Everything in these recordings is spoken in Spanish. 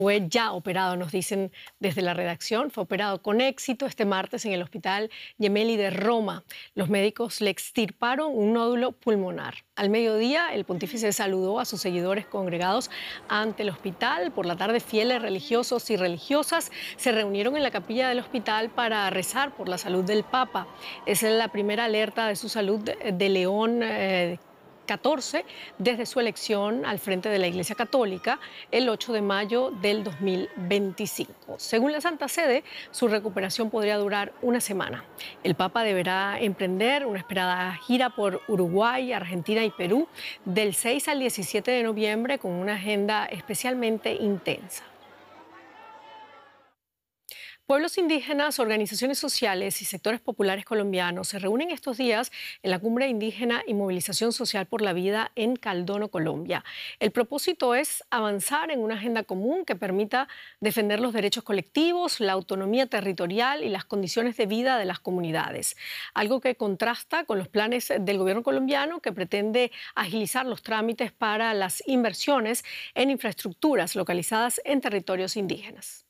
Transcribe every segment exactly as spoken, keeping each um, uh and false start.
Fue ya operado, nos dicen desde la redacción. Fue operado con éxito este martes en el Hospital Gemelli de Roma. Los médicos le extirparon un nódulo pulmonar. Al mediodía, el pontífice saludó a sus seguidores congregados ante el hospital. Por la tarde, fieles religiosos y religiosas se reunieron en la capilla del hospital para rezar por la salud del Papa. Esa es la primera alerta de su salud de León eh, catorce desde su elección al frente de la Iglesia Católica el ocho de mayo del dos mil veinticinco. Según la Santa Sede, su recuperación podría durar una semana. El Papa deberá emprender una esperada gira por Uruguay, Argentina y Perú del seis al diecisiete de noviembre con una agenda especialmente intensa. Pueblos indígenas, organizaciones sociales y sectores populares colombianos se reúnen estos días en la Cumbre Indígena y Movilización Social por la Vida en Caldono, Colombia. El propósito es avanzar en una agenda común que permita defender los derechos colectivos, la autonomía territorial y las condiciones de vida de las comunidades. Algo que contrasta con los planes del gobierno colombiano, que pretende agilizar los trámites para las inversiones en infraestructuras localizadas en territorios indígenas.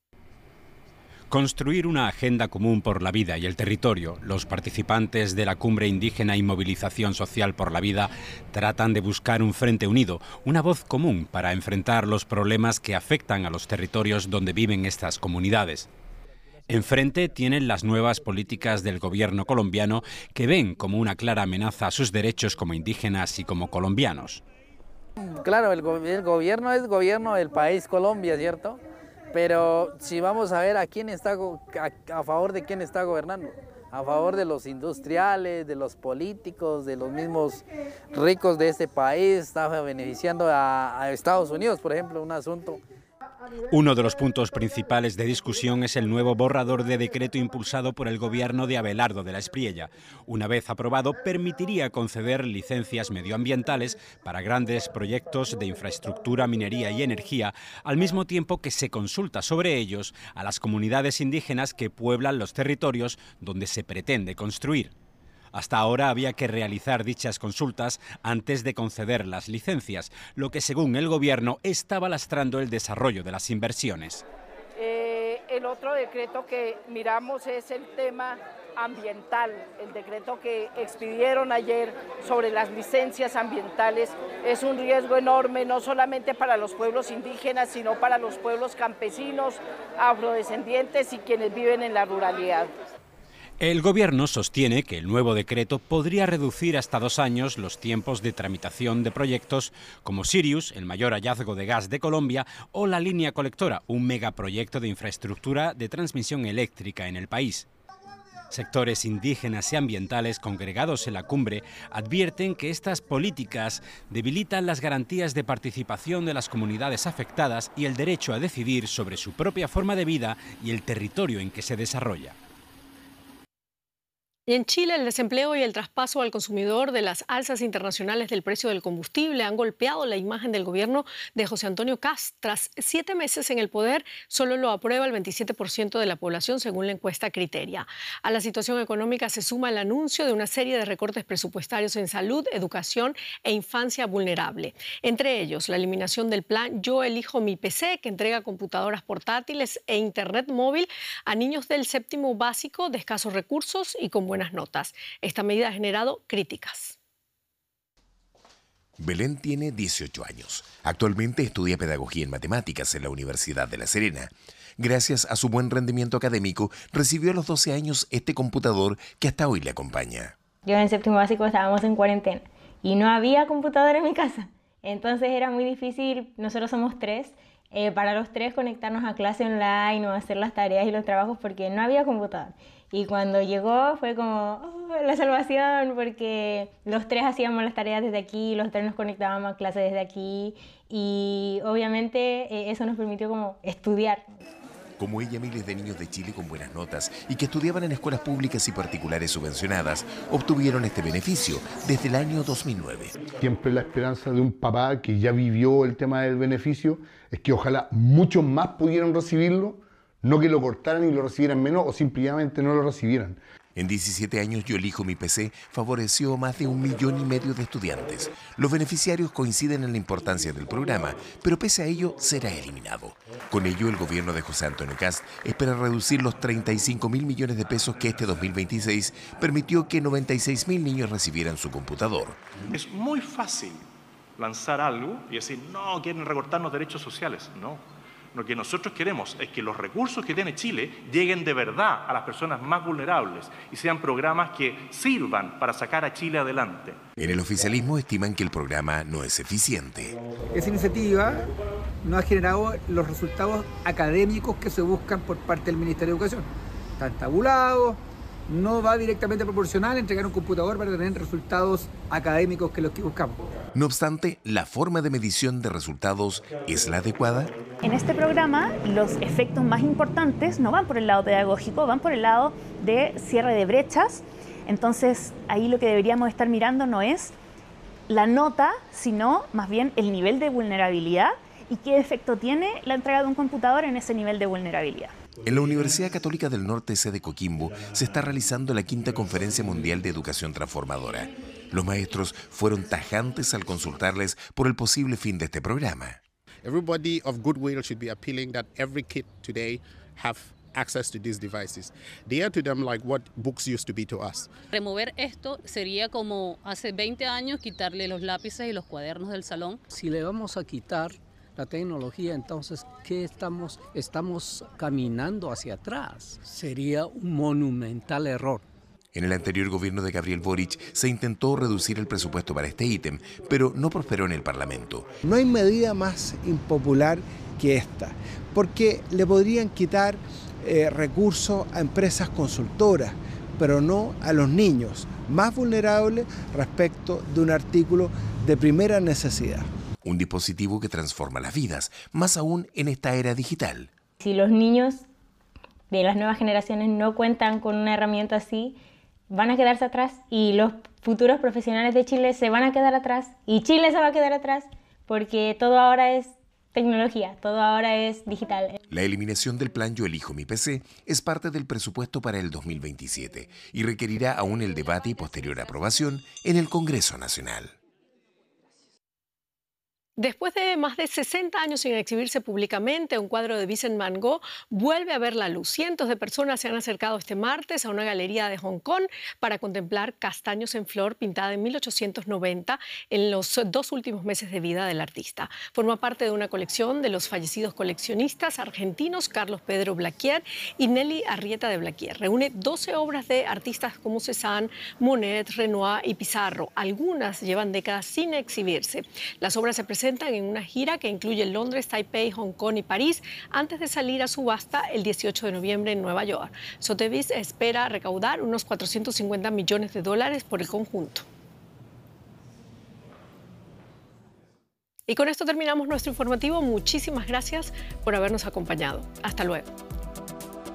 Construir una agenda común por la vida y el territorio. Los participantes de la Cumbre Indígena y Movilización Social por la Vida tratan de buscar un frente unido, una voz común para enfrentar los problemas que afectan a los territorios donde viven estas comunidades. Enfrente tienen las nuevas políticas del gobierno colombiano, que ven como una clara amenaza a sus derechos como indígenas y como colombianos. Claro, el, go el gobierno es gobierno del país Colombia, ¿cierto? Pero si vamos a ver a quién está, a, a favor de quién está gobernando, a favor de los industriales, de los políticos, de los mismos ricos de este país, está beneficiando a, a Estados Unidos, por ejemplo, un asunto. Uno de los puntos principales de discusión es el nuevo borrador de decreto impulsado por el gobierno de Abelardo de la Espriella. Una vez aprobado, permitiría conceder licencias medioambientales para grandes proyectos de infraestructura, minería y energía, al mismo tiempo que se consulta sobre ellos a las comunidades indígenas que pueblan los territorios donde se pretende construir. Hasta ahora había que realizar dichas consultas antes de conceder las licencias, lo que según el gobierno estaba lastrando el desarrollo de las inversiones. Eh, el otro decreto que miramos es el tema ambiental. El decreto que expidieron ayer sobre las licencias ambientales es un riesgo enorme, no solamente para los pueblos indígenas, sino para los pueblos campesinos, afrodescendientes y quienes viven en la ruralidad. El gobierno sostiene que el nuevo decreto podría reducir hasta dos años los tiempos de tramitación de proyectos como Sirius, el mayor hallazgo de gas de Colombia, o la línea colectora, un megaproyecto de infraestructura de transmisión eléctrica en el país. Sectores indígenas y ambientales congregados en la cumbre advierten que estas políticas debilitan las garantías de participación de las comunidades afectadas y el derecho a decidir sobre su propia forma de vida y el territorio en que se desarrolla. Y en Chile, el desempleo y el traspaso al consumidor de las alzas internacionales del precio del combustible han golpeado la imagen del gobierno de José Antonio Kast. Tras siete meses en el poder, solo lo aprueba el veintisiete por ciento de la población, según la encuesta Criteria. A la situación económica se suma el anuncio de una serie de recortes presupuestarios en salud, educación e infancia vulnerable. Entre ellos, la eliminación del plan Yo Elijo Mi P C, que entrega computadoras portátiles e internet móvil a niños del séptimo básico de escasos recursos y con buenas notas. Esta medida ha generado críticas. Belén tiene dieciocho años. Actualmente estudia pedagogía en matemáticas en la Universidad de La Serena. Gracias a su buen rendimiento académico, recibió a los doce años este computador que hasta hoy le acompaña. Yo en séptimo básico estábamos en cuarentena y no había computadora en mi casa. Entonces era muy difícil, nosotros somos tres, eh, para los tres conectarnos a clase online o hacer las tareas y los trabajos porque no había computador. Y cuando llegó fue como oh, la salvación, porque los tres hacíamos las tareas desde aquí, los tres nos conectábamos a clases desde aquí y obviamente eh, eso nos permitió como estudiar. Como ella, miles de niños de Chile con buenas notas y que estudiaban en escuelas públicas y particulares subvencionadas obtuvieron este beneficio desde el año dos mil nueve. Siempre la esperanza de un papá que ya vivió el tema del beneficio es que ojalá muchos más pudieran recibirlo, no que lo cortaran y lo recibieran menos o simplemente no lo recibieran. En diecisiete años Yo elijo mi P C favoreció a más de un millón y medio de estudiantes. Los beneficiarios coinciden en la importancia del programa, pero pese a ello será eliminado. Con ello, el gobierno de José Antonio Kast espera reducir los treinta y cinco mil millones de pesos que este dos mil veintiséis permitió que noventa y seis mil niños recibieran su computador. Es muy fácil lanzar algo y decir, no, quieren recortarnos derechos sociales. No. Lo que nosotros queremos es que los recursos que tiene Chile lleguen de verdad a las personas más vulnerables y sean programas que sirvan para sacar a Chile adelante. En el oficialismo estiman que el programa no es eficiente. Esa iniciativa no ha generado los resultados académicos que se buscan por parte del Ministerio de Educación. Están tabulados, no va directamente proporcional entregar un computador para tener resultados académicos que los que buscamos. No obstante, ¿la forma de medición de resultados es la adecuada? En este programa, los efectos más importantes no van por el lado pedagógico, van por el lado de cierre de brechas. Entonces, ahí lo que deberíamos estar mirando no es la nota, sino más bien el nivel de vulnerabilidad y qué efecto tiene la entrega de un computador en ese nivel de vulnerabilidad. En la Universidad Católica del Norte, sede Coquimbo, se está realizando la quinta Conferencia Mundial de Educación Transformadora. Los maestros fueron tajantes al consultarles por el posible fin de este programa. Everybody of goodwill should be appealing that every kid today have access to these devices. They are to them like what books used to be to us. Remover esto sería como hace veinte años quitarle los lápices y los cuadernos del salón. Si le vamos a quitar la tecnología, entonces, ¿qué estamos? Estamos caminando hacia atrás. Sería un monumental error. En el anterior gobierno de Gabriel Boric se intentó reducir el presupuesto para este ítem, pero no prosperó en el Parlamento. No hay medida más impopular que esta, porque le podrían quitar eh, recursos a empresas consultoras, pero no a los niños más vulnerables respecto de un artículo de primera necesidad. Un dispositivo que transforma las vidas, más aún en esta era digital. Si los niños de las nuevas generaciones no cuentan con una herramienta así, van a quedarse atrás y los futuros profesionales de Chile se van a quedar atrás y Chile se va a quedar atrás porque todo ahora es tecnología, todo ahora es digital. La eliminación del plan Yo elijo mi P C es parte del presupuesto para el dos mil veintisiete y requerirá aún el debate y posterior aprobación en el Congreso Nacional. Después de más de sesenta años sin exhibirse públicamente, un cuadro de Vincent Van Gogh vuelve a ver la luz. Cientos de personas se han acercado este martes a una galería de Hong Kong para contemplar Castaños en Flor, pintada en mil ochocientos noventa, en los dos últimos meses de vida del artista. Forma parte de una colección de los fallecidos coleccionistas argentinos Carlos Pedro Blaquier y Nelly Arrieta de Blaquier. Reúne doce obras de artistas como Cézanne, Monet, Renoir y Pizarro. Algunas llevan décadas sin exhibirse. Las obras se presentan en una gira que incluye Londres, Taipei, Hong Kong y París antes de salir a subasta el dieciocho de noviembre en Nueva York. Sotheby's espera recaudar unos cuatrocientos cincuenta millones de dólares por el conjunto. Y con esto terminamos nuestro informativo. Muchísimas gracias por habernos acompañado. Hasta luego.